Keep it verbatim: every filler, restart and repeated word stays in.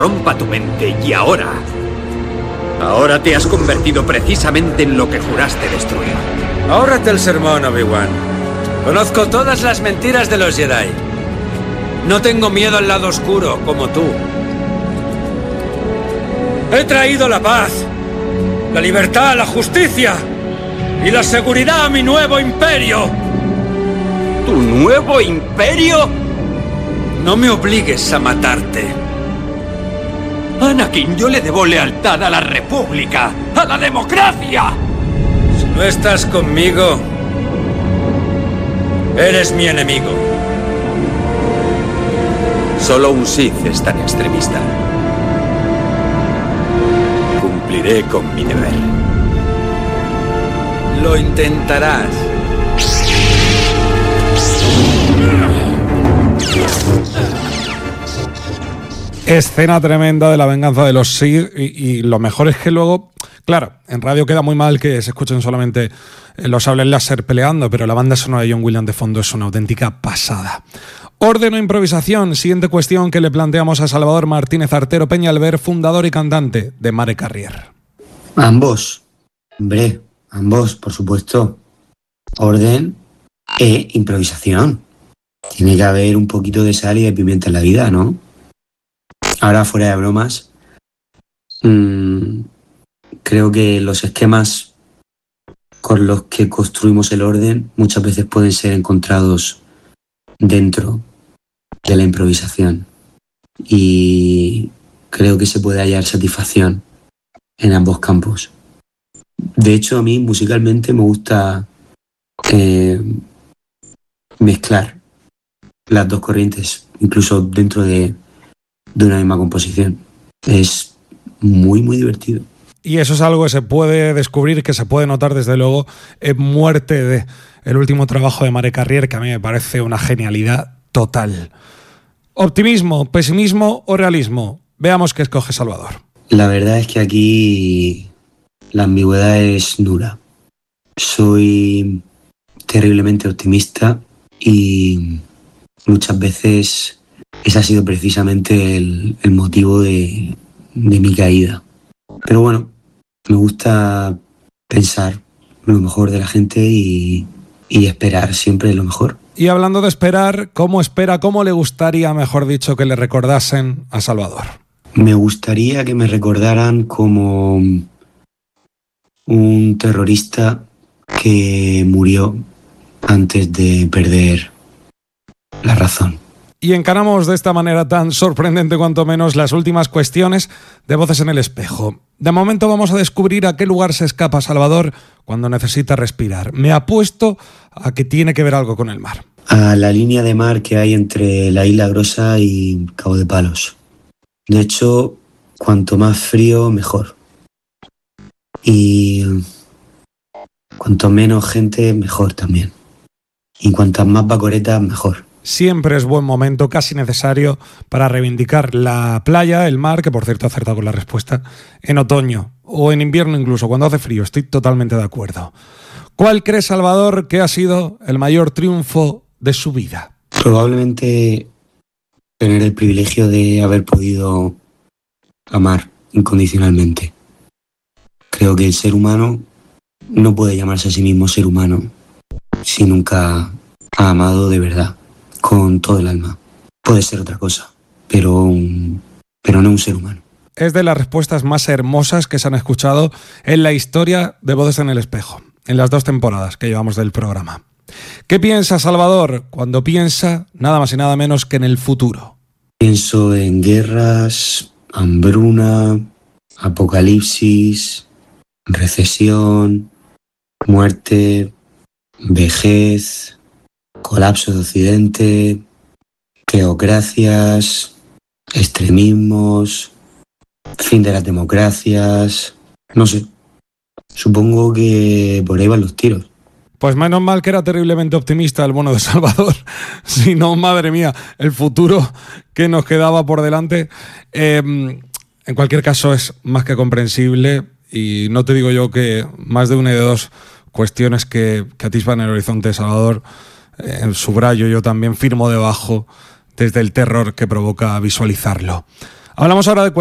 rompa tu mente y ahora... Ahora te has convertido precisamente en lo que juraste destruir. Ahórrate el sermón, Obi-Wan. Conozco todas las mentiras de los Jedi. No tengo miedo al lado oscuro, como tú. He traído la paz, la libertad, la justicia y la seguridad a mi nuevo imperio. ¿Tu nuevo imperio? No me obligues a matarte. Anakin, yo le debo lealtad a la República, a la democracia. Si no estás conmigo, eres mi enemigo. Solo un Sith es tan extremista. Cumpliré con mi deber. Lo intentarás. Escena tremenda de la venganza de los Sith y, y lo mejor es que luego, claro, en radio queda muy mal que se escuchen solamente los sables láser peleando, pero la banda sonora de John Williams de fondo es una auténtica pasada. Orden o improvisación, siguiente cuestión que le planteamos a Salvador Martínez Artero Peñalver, fundador y cantante de Mare Carrier. Ambos, hombre, ambos, por supuesto. Orden e improvisación. Tiene que haber un poquito de sal y de pimienta en la vida, ¿no? Ahora, fuera de bromas, mmm, creo que los esquemas con los que construimos el orden muchas veces pueden ser encontrados dentro de la improvisación. Y creo que se puede hallar satisfacción en ambos campos. De hecho, a mí musicalmente me gusta eh, mezclar las dos corrientes, incluso dentro de... de una misma composición. Es muy, muy divertido. Y eso es algo que se puede descubrir, que se puede notar desde luego en Muerte de, el último trabajo de Mare Carrier, que a mí me parece una genialidad total. ¿Optimismo, pesimismo o realismo? Veamos qué escoge Salvador. La verdad es que aquí la ambigüedad es nula. Soy terriblemente optimista y muchas veces ese ha sido precisamente el, el motivo de, de mi caída. Pero bueno, me gusta pensar lo mejor de la gente y, y esperar siempre lo mejor. Y hablando de esperar, ¿cómo espera, cómo le gustaría, mejor dicho, que le recordasen a Salvador? Me gustaría que me recordaran como un terrorista que murió antes de perder la razón. Y encaramos de esta manera tan sorprendente cuanto menos las últimas cuestiones de Voces en el Espejo. De momento vamos a descubrir a qué lugar se escapa Salvador cuando necesita respirar. Me apuesto a que tiene que ver algo con el mar. A la línea de mar que hay entre la Isla Grosa y Cabo de Palos. De hecho, cuanto más frío, mejor. Y cuanto menos gente, mejor también. Y cuantas más bacoretas, mejor. Siempre es buen momento, casi necesario, para reivindicar la playa, el mar, que por cierto ha acertado con la respuesta, en otoño o en invierno incluso, cuando hace frío. Estoy totalmente de acuerdo. ¿Cuál cree Salvador que ha sido el mayor triunfo de su vida? Probablemente tener el privilegio de haber podido amar incondicionalmente. Creo que el ser humano no puede llamarse a sí mismo ser humano si nunca ha amado de verdad. Con todo el alma. Puede ser otra cosa, pero, un, pero no un ser humano. Es de las respuestas más hermosas que se han escuchado en la historia de Voces en el Espejo, en las dos temporadas que llevamos del programa. ¿Qué piensa Salvador cuando piensa nada más y nada menos que en el futuro? Pienso en guerras, hambruna, apocalipsis, recesión, muerte, vejez, colapso de Occidente, teocracias, extremismos, fin de las democracias, no sé. Supongo que por ahí van los tiros. Pues menos mal que era terriblemente optimista el bueno de Salvador. Si no, madre mía, el futuro que nos quedaba por delante. Eh, en cualquier caso es más que comprensible y no te digo yo que más de una y de dos cuestiones que, que atisban el horizonte de Salvador, eh, subrayo yo también, firmo debajo desde el terror que provoca visualizarlo. Hablamos ahora de